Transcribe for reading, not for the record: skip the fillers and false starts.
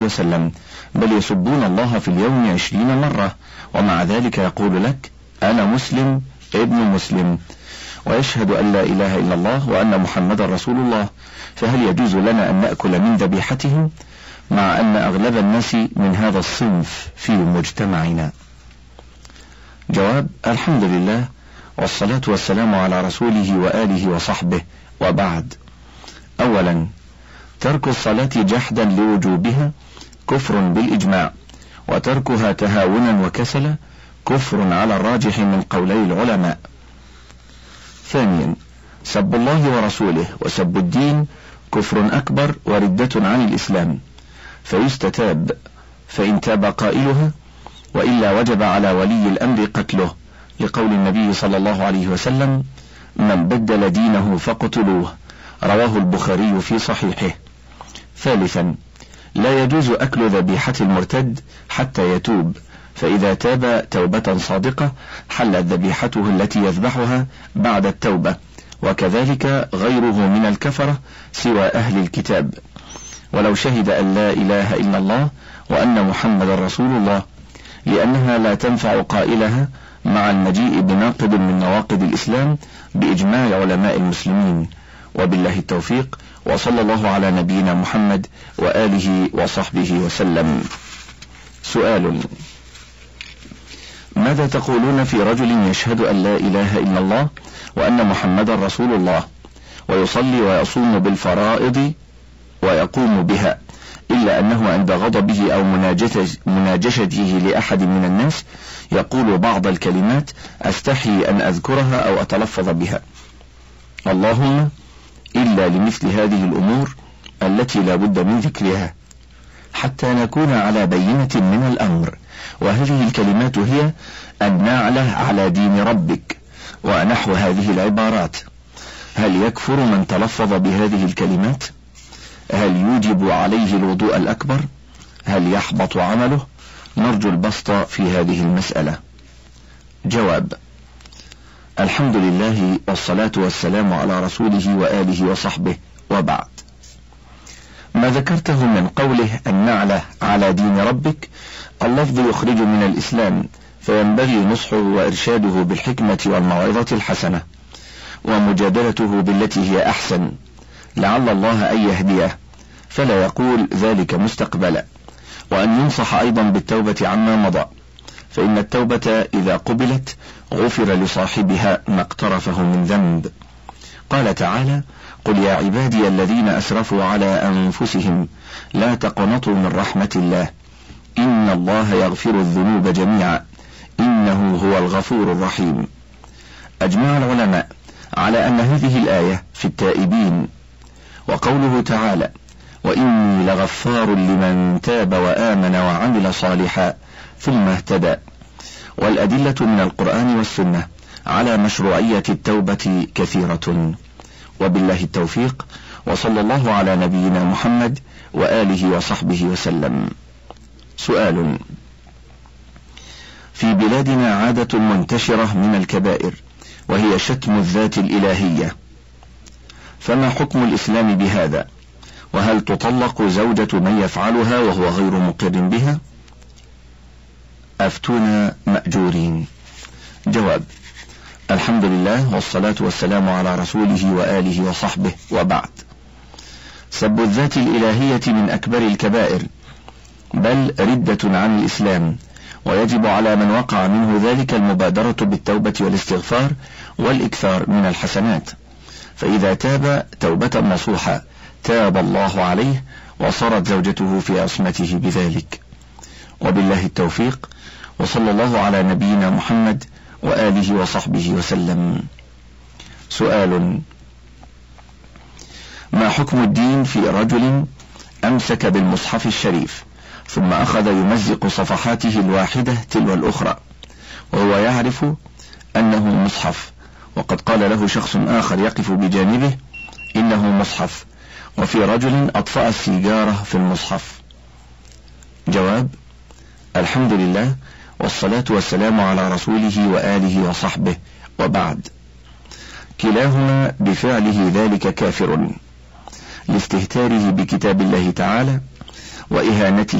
وسلم، بل يسبون الله في اليوم 20 مرة، ومع ذلك يقول لك أنا مسلم ابن مسلم، ويشهد أن لا إله إلا الله وأن محمد رسول الله، فهل يجوز لنا أن نأكل من ذبيحتهم مع أن أغلب الناس من هذا الصنف في مجتمعنا؟ جواب: الحمد لله، والصلاة والسلام على رسوله وآله وصحبه، وبعد. أولا، ترك الصلاة جحدا لوجوبها كفر بالإجماع، وتركها تهاونا وكسلا كفر على الراجح من قولي العلماء. ثانيا، سب الله ورسوله وسب الدين كفر أكبر وردة عن الإسلام، فيستتاب، فإن تاب قائلها، وإلا وجب على ولي الأمر قتله، لقول النبي صلى الله عليه وسلم: من بدل دينه فاقتلوه، رواه البخاري في صحيحه. ثالثا، لا يجوز أكل ذبيحة المرتد حتى يتوب، فإذا تاب توبة صادقة حلت ذبيحته التي يذبحها بعد التوبة، وكذلك غيره من الكفرة سوى أهل الكتاب، ولو شهد أن لا إله إلا الله وأن محمد رسول الله، لأنها لا تنفع قائلها مع المجيء بناقض من نواقض الإسلام بإجماع علماء المسلمين. وبالله التوفيق، وصلى الله على نبينا محمد وآله وصحبه وسلم. سؤال: ماذا تقولون في رجل يشهد أن لا إله إلا الله وأن محمد رسول الله، ويصلي ويصوم بالفرائض ويقوم بها، إلا أنه عند غضبه أو مناجشته لأحد من الناس يقول بعض الكلمات أستحي أن أذكرها أو أتلفظ بها، اللهم إلا لمثل هذه الأمور التي لا بد من ذكرها حتى نكون على بينة من الأمر، وهذه الكلمات هي أن نعلى على دين ربك ونحو هذه العبارات. هل يكفر من تلفظ بهذه الكلمات؟ هل يوجب عليه الوضوء الأكبر؟ هل يحبط عمله؟ نرجو البسط في هذه المسألة. جواب: الحمد لله، والصلاة والسلام على رسوله وآله وصحبه، وبعد. ما ذكرته من قوله أن نعلى على دين ربك، اللفظ يخرج من الإسلام، فينبغي نصحه وإرشاده بالحكمة والموعظة الحسنة، ومجادلته بالتي هي أحسن، لعل الله أن يهديه، فلا يقول ذلك مستقبلا، وأن ينصح أيضا بالتوبة عما مضى، فإن التوبة إذا قبلت غفر لصاحبها ما اقترفه من ذنب. قال تعالى: قل يا عبادي الذين أسرفوا على أنفسهم لا تقنطوا من رحمة الله إن الله يغفر الذنوب جميعا إنه هو الغفور الرحيم. أجمع العلماء على أن هذه الآية في التائبين، وقوله تعالى: وإني لغفار لمن تاب وآمن وعمل صالحا ثم اهتدى، والأدلة من القرآن والسنة على مشروعية التوبة كثيرة. وبالله التوفيق، وصلى الله على نبينا محمد وآله وصحبه وسلم. سؤال: في بلادنا عادة منتشرة من الكبائر، وهي شتم الذات الإلهية، فما حكم الإسلام بهذا؟ وهل تطلق زوجة من يفعلها وهو غير مقر بها؟ أفتونا مأجورين. جواب: الحمد لله، والصلاة والسلام على رسوله وآله وصحبه، وبعد. سب الذات الإلهية من أكبر الكبائر، بل ردة عن الإسلام، ويجب على من وقع منه ذلك المبادرة بالتوبة والاستغفار والإكثار من الحسنات، فإذا تاب توبة نصوحة تاب الله عليه، وصارت زوجته في عصمته بذلك. وبالله التوفيق، وصلى الله على نبينا محمد وآله وصحبه وسلم. سؤال: ما حكم الدين في رجل أمسك بالمصحف الشريف ثم أخذ يمزق صفحاته الواحدة تلو الأخرى، وهو يعرف أنه مصحف، وقد قال له شخص آخر يقف بجانبه إنه مصحف، وفي رجل أطفأ السيجارة في المصحف؟ جواب: الحمد لله، والصلاة والسلام على رسوله وآله وصحبه، وبعد. كلاهما بفعله ذلك كافر، لاستهتاره بكتاب الله تعالى وإهانته